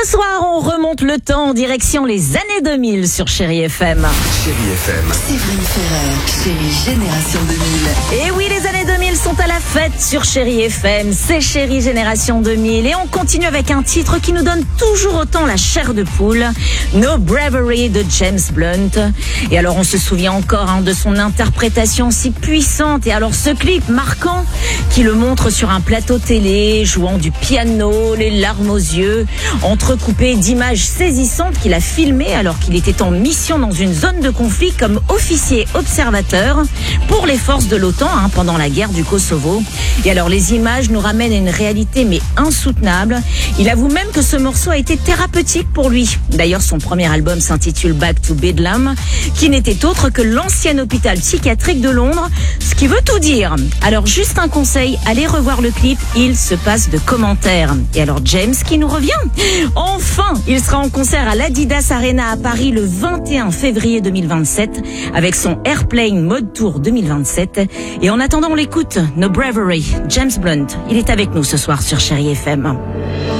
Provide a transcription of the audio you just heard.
Ce soir, on remonte le temps en direction les années 2000 sur Chérie FM. Chérie FM. Séverine Ferrer, Chérie Génération 2000. Et oui, les années 2000 sont à la fête sur Chérie FM. C'est Chérie Génération 2000. Et on continue avec un titre qui nous donne toujours autant la chair de poule. No Bravery de James Blunt. Et alors, on se souvient encore de son interprétation si puissante. Et alors, ce clip marquant qui le montre sur un plateau télé, jouant du piano, les larmes aux yeux, entrecoupé d'images saisissantes qu'il a filmées alors qu'il était en mission dans une zone de conflit comme officier observateur pour les forces de l'OTAN pendant la guerre du Kosovo. Et alors les images nous ramènent à une réalité mais insoutenable. Il avoue même que ce morceau a été thérapeutique pour lui. D'ailleurs, son premier album s'intitule Back to Bedlam, qui n'était autre que l'ancien hôpital psychiatrique de Londres, ce qui veut tout dire. Alors juste un conseil, allez revoir le clip, il se passe de commentaires. Et alors James qui nous revient. Enfin, il sera en concert à l'Adidas Arena à Paris le 21 février 2027 avec son Airplane Mode Tour 2027. Et en attendant, on l'écoute, No Bravery, James Blunt. Il est avec nous ce soir sur Chérie FM.